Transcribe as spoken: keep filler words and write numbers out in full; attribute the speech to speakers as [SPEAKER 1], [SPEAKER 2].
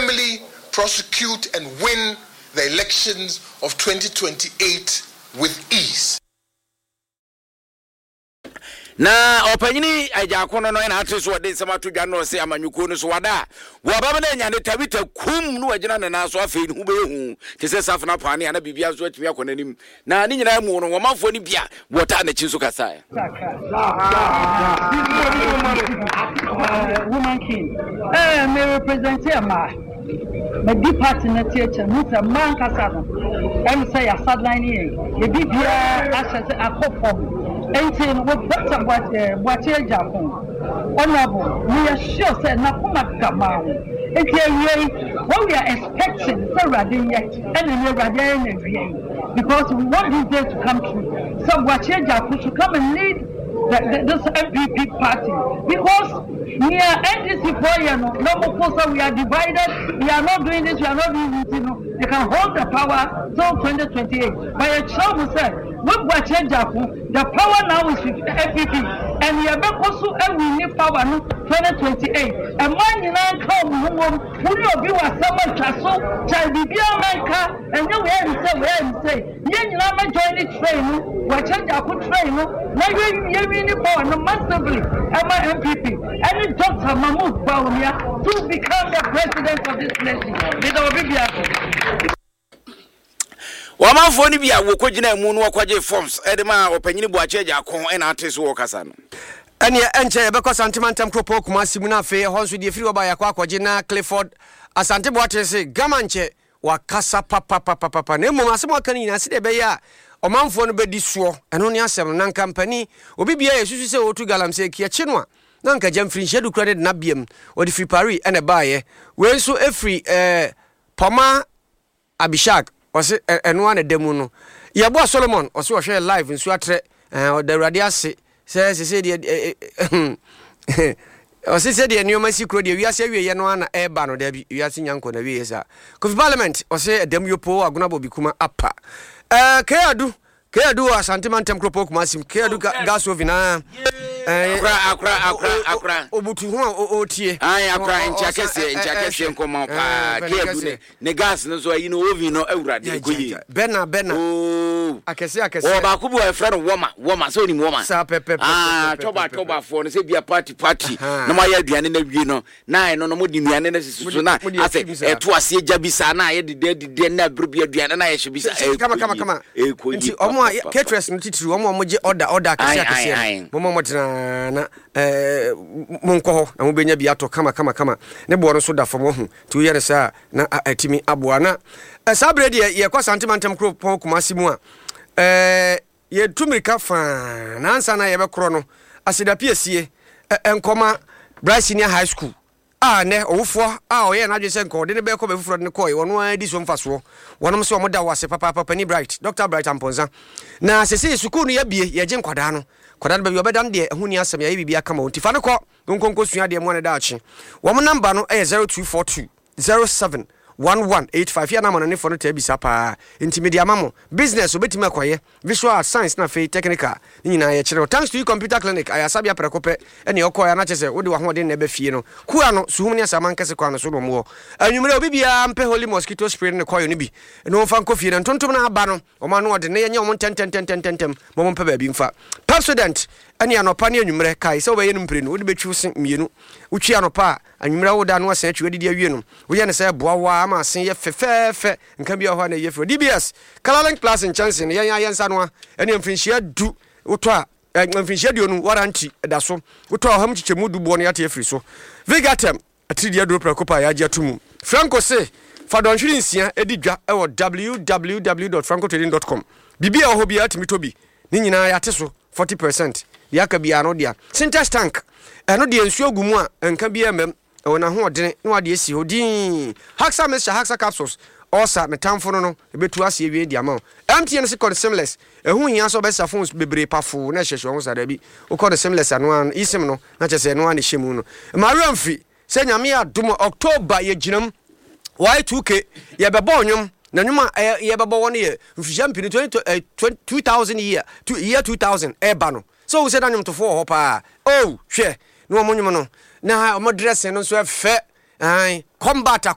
[SPEAKER 1] firmly prosecute and win the elections of twenty twenty-eight with ease.
[SPEAKER 2] Na opanyini ajakono no na ate so wode nsema to dwa no se amanyuko no so wada wo baba na nya ne tabita kum no wagina na na so afei hu be hu te se safna pane ana bibia so atimi akona nim na ni nyina mu no wo mafo ni bia wota na chi so kasa ya
[SPEAKER 3] woman king eh me represent here ma me di party na teacher mu se man kasa no em say ya sideline here ye bibia asese akofo. Eighteen with Doctor Boatie Japon. Honorable, we are sure said Nakuma Kamau. What we are expecting so Radin yet and in Radin because we want this day to come true. So Boatie Japon should come and lead the, the, this M P P party because we are N D C for you know, no we are divided, we are not doing this, we are not doing this, you know, they can hold the power till twenty twenty-eight. But a child said, what change the power now is with F P P and we are also and we need power no twenty twenty-eight and when you now come home who you be was someone so child be America and you will say where say you now join the train what change the train now you really power no massively am I M P P and Doctor Mahmoud Bawumia to become the president of this nation with our baby.
[SPEAKER 2] Wamafo ni bia wo kogina mu no wakwaje forms edema opanyini Boatie Jakon e na ate so wo kasa no
[SPEAKER 4] ene enche yebekọ santimantam kropo kuma simu na fe ho so de firi oba yakwa akwaje na Clifford Asante Boatie se gamanche wakasa papa papa papa na emu asem aka ni na se de be ya omanfo no bedi so eno ne asem na company obi bia yesusu se otu galamse kia chinwa na nka jamfiri shedu credit na biem odi free Paris ene baaye we so efri eh Poma Abishak ose eno an demu no yebo Solomon ose wo hwe live nsu atre eh the radio ase se se se de ose se de enioma sikro de wiase wiye no ana eba no da bi wiase nyanko na wiye sa Kofi Parliament ose dem yopo aguna bobi kuma apa eh kayadu kayadu Asante mantem kropo kuma sim kayadu gas ovina
[SPEAKER 2] akra akra akra akra
[SPEAKER 4] obutu ho otie
[SPEAKER 2] ai akra nchakese nchakese nkoma pa kayadu ne ne gas no so ayi no ovi no awurade koyi
[SPEAKER 4] bena bena akese akese
[SPEAKER 2] o ba kubu e frɛ no woma woma so ni woma
[SPEAKER 4] sa pepe
[SPEAKER 2] ah toba toba fo no se bia party party na ma ya aduane na wie no na no no modi nuane na sisusu na ase eto ase gya bisa na ye de de de na brubia aduane na ye hye bisa
[SPEAKER 4] kama kama kama nti omo caterers no titiri omo omo je order order akese akese momo mo tena na eh monko ho na mo benya bia to kama kama kama ne bo no so da fo mo hu ti yere sa na atimi aboa na sabre de ye kwa santimantem kro pon kuma simu a eh ye tumirika fa na ansa na ye be kro no asida piesie enkoma Bright Senior High School ah ne owufo ah oye na dwese nko de ne be ko be fufuro ne ko wono adi so mfaso wono se omoda wase papa papa ni Bright Doctor Bright Amponza na sese sukuu no ya bie ye je nkwada no kwada be obedan de ehuni asem ya bibia kama onti fa ne ko nkonko sua de mo ne daachi wo mo number no eh zero two four two zero seven one one eight five ya na mo ne fo no tabisa pa intimedia mamo business obetima kwaye visual science na fe technical ni nyina ye kire thanks to you computer clinic ayasabia prekope ene okoya na chese wodi wa hoden na be fie no kuwa no suhum ne asama nkese kwa no so no mo anwumre obibia mpe holy mosquito spray ne koyo no bi no fa nko fie ne tontom na aba no o ma no ode ne yenye o ten ten ten ten ten mo mo mpe ba bi mfa president ene anopa ne anwumre kai se obaye no mpre no wodi betwi sen mienu utwi anopa anwumre woda no asan atwi wadi awie no wo ye ne se boa wa ama asen ye fefefe nka bia ho na ye fro D B S Kalalang class in chance ne yan ayensa no ene mfinhia du woto a mfinhia du no warranty da so woto a ham chichemu du bo no yate afiri so Vigatem atidia do prekopa ya agya tumu Franco se fa don hwiri nsia edi dwa e wo w w w dot franco trading dot com bibia ho bia atimi tobi ni nyina yate so forty percent yaka bia no dia Sintex tank eno de nsuo gumu a enka bia mem e na ho odene na wade esi hodin Haxa Mesha Haxa capsules osa metamfo no no ebetu ase ewie dia ma M T N se code seamless ehu hia so besa phones bebre pafo na hyehye ho sada bi o code seamless ano an isim no na chese no an hyemu no maru amfi se nyame adom October ye ginam Y two K ye bebo onwom na nwuma ye bebo won ye mfija mpini two thousand year to year two thousand e ba no so we said anyum to four hopa oh hwe no mo nwum no na o mo dress no so fe ai combat